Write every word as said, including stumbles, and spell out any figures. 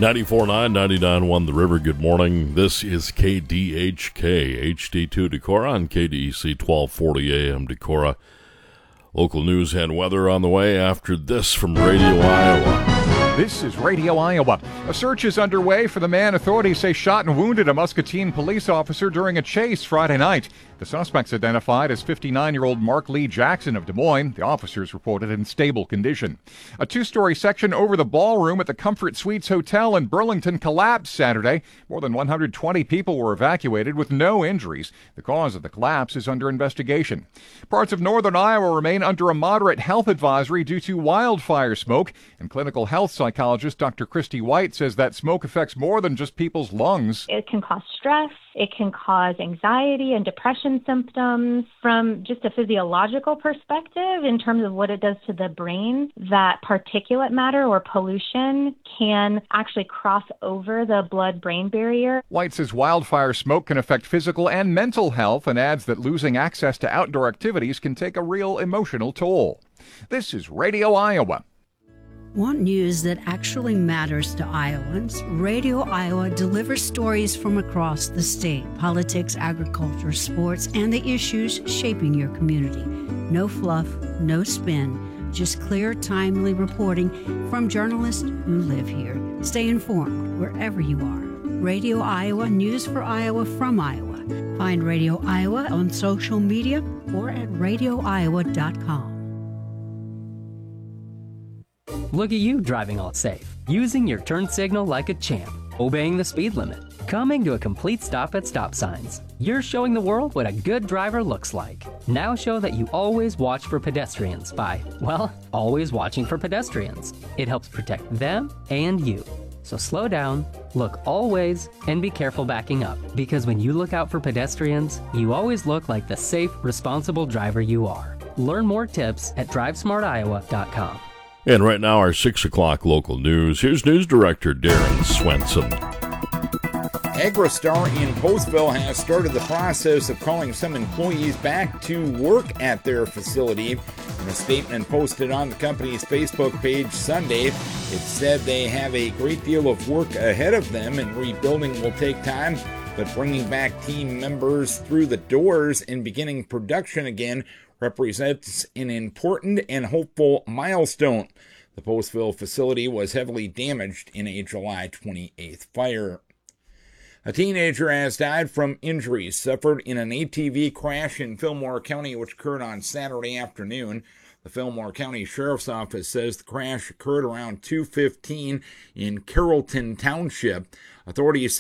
ninety-four point nine, ninety-nine point one The River, good morning. This is K D H K, H D two Decorah on K D E C twelve forty A M Decorah. Local news and weather on the way after this from Radio Iowa. This is Radio Iowa. A search is underway for the man authorities say shot and wounded a Muscatine police officer during a chase Friday night. The suspect's identified as fifty-nine-year-old Mark Lee Jackson of Des Moines. The officer's reported in stable condition. A two-story section over the ballroom at the Comfort Suites Hotel in Burlington collapsed Saturday. More than one hundred twenty people were evacuated with no injuries. The cause of the collapse is under investigation. Parts of northern Iowa remain under a moderate health advisory due to wildfire smoke, and clinical health psychologist Doctor Christy White says that smoke affects more than just people's lungs. It can cause stress. It can cause anxiety and depression symptoms. From just a physiological perspective, in terms of what it does to the brain, that particulate matter or pollution can actually cross over the blood-brain barrier. White says wildfire smoke can affect physical and mental health and adds that losing access to outdoor activities can take a real emotional toll. This is Radio Iowa. Want news that actually matters to Iowans? Radio Iowa delivers stories from across the state, politics, agriculture, sports, and the issues shaping your community. No fluff, no spin, just clear, timely reporting from journalists who live here. Stay informed wherever you are. Radio Iowa, news for Iowa from Iowa. Find Radio Iowa on social media or at radio iowa dot com. Look at you driving all safe, using your turn signal like a champ, obeying the speed limit, coming to a complete stop at stop signs. You're showing the world what a good driver looks like. Now show that you always watch for pedestrians by, well, always watching for pedestrians. It helps protect them and you. So slow down, look always, and be careful backing up, because when you look out for pedestrians, you always look like the safe, responsible driver you are. Learn more tips at drive smart iowa dot com. And right now, our six o'clock local news. Here's News Director Darren Swenson. Agristar in Postville has started the process of calling some employees back to work at their facility. In a statement posted on the company's Facebook page Sunday, it said they have a great deal of work ahead of them and rebuilding will take time, but bringing back team members through the doors and beginning production again represents an important and hopeful milestone. The Postville facility was heavily damaged in a July twenty-eighth fire. A teenager has died from injuries suffered in an A T V crash in Fillmore County, which occurred on Saturday afternoon. The Fillmore County Sheriff's Office says the crash occurred around two fifteen in Carrollton Township. Authorities